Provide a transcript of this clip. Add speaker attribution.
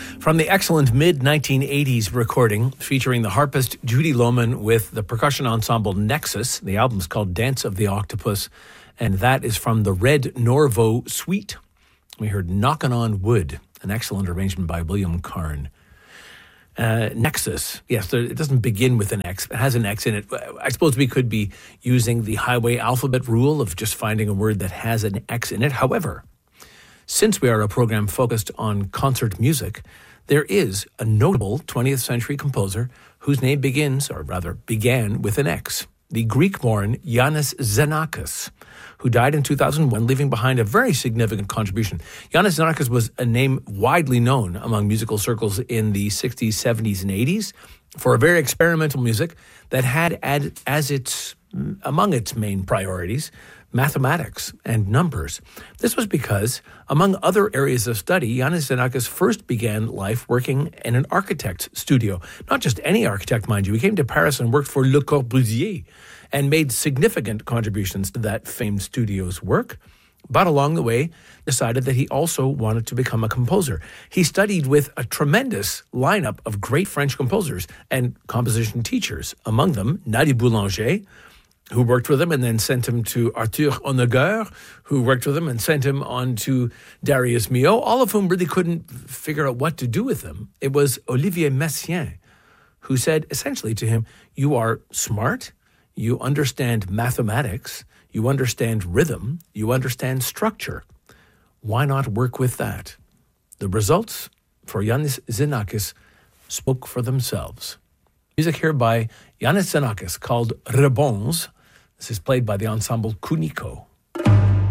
Speaker 1: From the excellent mid-1980s recording featuring the harpist Judy Lohman with the percussion ensemble Nexus, the album's called Dance of the Octopus, and that is from the Red Norvo Suite. We heard Knockin' on Wood, an excellent arrangement by William Carn. Nexus, yes, it doesn't begin with an X. It has an X in it. I suppose we could be using the highway alphabet rule of just finding a word that has an X in it. However, since we are a program focused on concert music, there is a notable 20th century composer whose name began with an X. The Greek-born Yannis Xenakis, who died in 2001, leaving behind a very significant contribution. Yannis Xenakis was a name widely known among musical circles in the 60s, 70s, and 80s for a very experimental music that had among its main priorities mathematics and numbers. This was because, among other areas of study, Yannis Xenakis first began life working in an architect's studio. Not just any architect, mind you. He came to Paris and worked for Le Corbusier and made significant contributions to that famed studio's work, but along the way decided that he also wanted to become a composer. He studied with a tremendous lineup of great French composers and composition teachers, among them Nadia Boulanger, who worked with him and then sent him to Arthur Honegger, who worked with him and sent him on to Darius Milhaud, all of whom really couldn't figure out what to do with him. It was Olivier Messiaen who said essentially to him, you are smart, you understand mathematics, you understand rhythm, you understand structure. Why not work with that? The results for Yannis Xenakis spoke for themselves. Music here by Yannis Xenakis called Rebonds. This is played by the ensemble Kuniko.